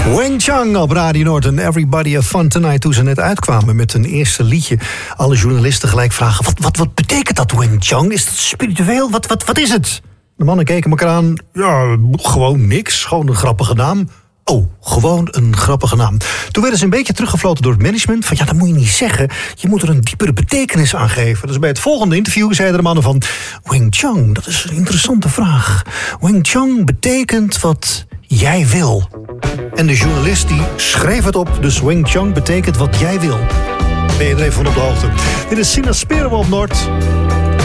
Wing Chun op Radio Noord en Everybody Have Fun Tonight. Toen ze net uitkwamen met hun eerste liedje. Alle journalisten gelijk vragen, wat betekent dat Wing Chun? Is het spiritueel? Wat is het? De mannen keken elkaar aan. Ja, gewoon niks. Gewoon een grappige naam. Oh, gewoon een grappige naam. Toen werden ze een beetje teruggefloten door het management. Van ja, dat moet je niet zeggen. Je moet er een diepere betekenis aan geven. Dus bij het volgende interview zeiden de mannen van... Wing Chun, dat is een interessante vraag. Wing Chun betekent wat jij wil. En de journalist die schreef het op. Dus Wing Chun betekent wat jij wil. Ben je er even van op de hoogte. Dit is Sina Sperwa op Noord.